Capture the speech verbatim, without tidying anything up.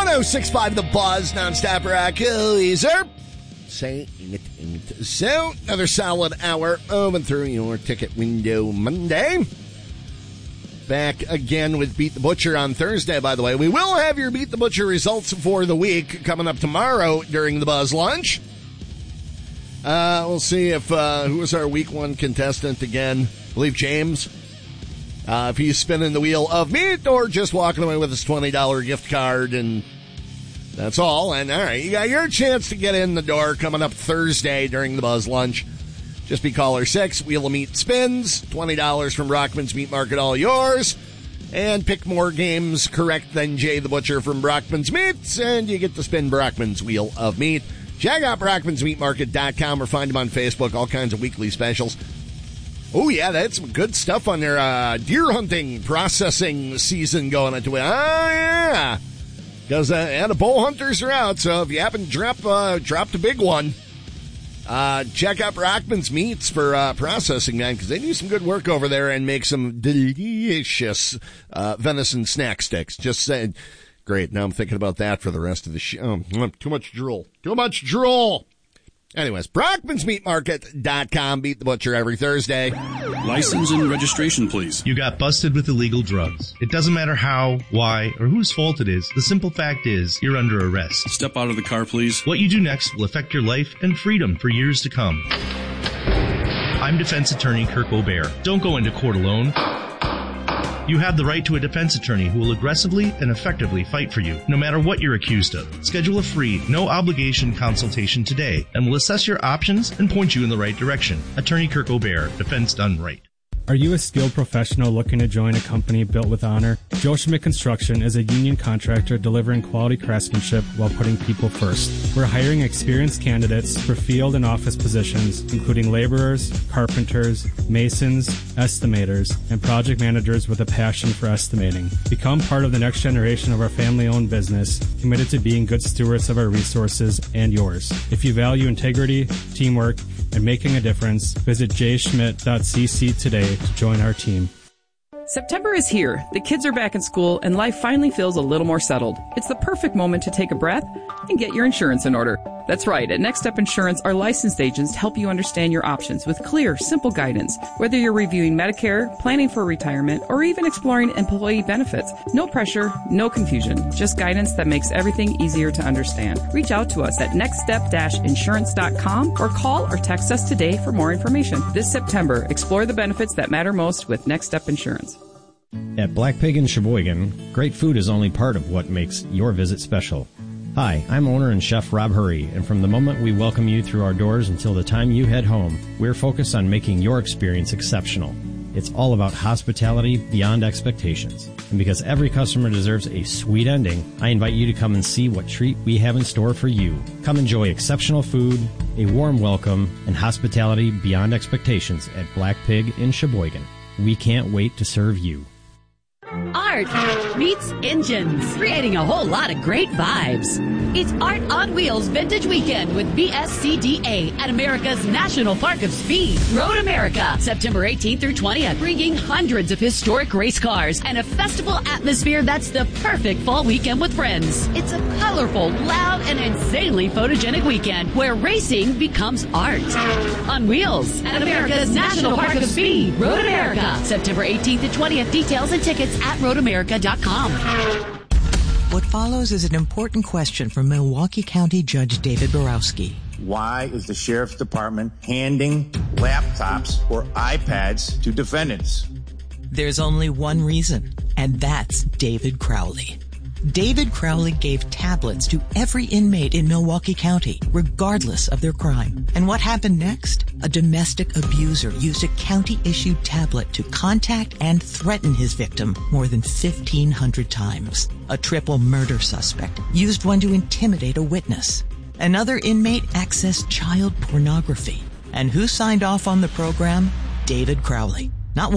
one oh six point five The Buzz, nonstop rock. Easer. Say it ain't so. Another solid hour over through your ticket window Monday. Back again with Beat the Butcher on Thursday, by the way. We will have your Beat the Butcher results for the week coming up tomorrow during the Buzz Lunch. Uh, we'll see if, uh, who was our week one contestant again? I believe James. Uh, if he's spinning the wheel of meat or just walking away with his twenty dollars gift card, and that's all. And all right, you got your chance to get in the door coming up Thursday during the Buzz Lunch. Just be caller six, Wheel of Meat spins, twenty dollars from Brockman's Meat Market, all yours. And pick more games correct than Jay the Butcher from Brockman's Meats, and you get to spin Brockman's Wheel of Meat. Check out Brockman's Meat Market dot com or find him on Facebook, all kinds of weekly specials. Oh, yeah, that's some good stuff on their uh, deer hunting processing season going into it. Oh, yeah. Because uh, yeah, the bow hunters are out, so if you happen to drop, uh, drop the big one, uh, check out Brockman's Meats for uh, processing, man, because they do some good work over there and make some delicious uh, venison snack sticks. Just saying. Great, now I'm thinking about that for the rest of the show. Oh, too much drool. Too much drool. Anyways, Brockman's Meat Market dot com. Beat the Butcher every Thursday. License and registration, please. You got busted with illegal drugs. It doesn't matter how, why, or whose fault it is. The simple fact is, you're under arrest. Step out of the car, please. What you do next will affect your life and freedom for years to come. I'm defense attorney Kirk O'Bear. Don't go into court alone. You have the right to a defense attorney who will aggressively and effectively fight for you, no matter what you're accused of. Schedule a free, no-obligation consultation today, and we'll assess your options and point you in the right direction. Attorney Kirk O'Bear, defense done right. Are you a skilled professional looking to join a company built with honor? Joe Schmidt Construction is a union contractor delivering quality craftsmanship while putting people first. We're hiring experienced candidates for field and office positions, including laborers, carpenters, masons, estimators, and project managers with a passion for estimating. Become part of the next generation of our family-owned business, committed to being good stewards of our resources and yours. If you value integrity, teamwork, and making a difference, visit j schmidt dot c c today to join our team. September is here. The kids are back in school, and life finally feels a little more settled. It's the perfect moment to take a breath and get your insurance in order. That's right. At Next Step Insurance, our licensed agents help you understand your options with clear, simple guidance. Whether you're reviewing Medicare, planning for retirement, or even exploring employee benefits, no pressure, no confusion. Just guidance that makes everything easier to understand. Reach out to us at next step dash insurance dot com or call or text us today for more information. This September, explore the benefits that matter most with Next Step Insurance. At Black Pig in Sheboygan, great food is only part of what makes your visit special. Hi, I'm owner and chef Rob Hurry, and from the moment we welcome you through our doors until the time you head home, we're focused on making your experience exceptional. It's all about hospitality beyond expectations. And because every customer deserves a sweet ending, I invite you to come and see what treat we have in store for you. Come enjoy exceptional food, a warm welcome, and hospitality beyond expectations at Black Pig in Sheboygan. We can't wait to serve you. Art meets engines, creating a whole lot of great vibes. It's Art on Wheels Vintage Weekend with B S C D A at America's National Park of Speed, Road America, September eighteenth through twentieth, bringing hundreds of historic race cars and a festival atmosphere that's the perfect fall weekend with friends. It's a colorful, loud, and insanely photogenic weekend where racing becomes art. On Wheels at America's National Park of Speed, Road America, September eighteenth to twentieth. Details and tickets at road america dot com. What follows is an important question from Milwaukee County Judge David Borowski. Why is the Sheriff's Department handing laptops or iPads to defendants? There's only one reason, and that's David Crowley. David Crowley gave tablets to every inmate in Milwaukee County, regardless of their crime. And what happened next? A domestic abuser used a county-issued tablet to contact and threaten his victim more than fifteen hundred times. A triple murder suspect used one to intimidate a witness. Another inmate accessed child pornography. And who signed off on the program? David Crowley.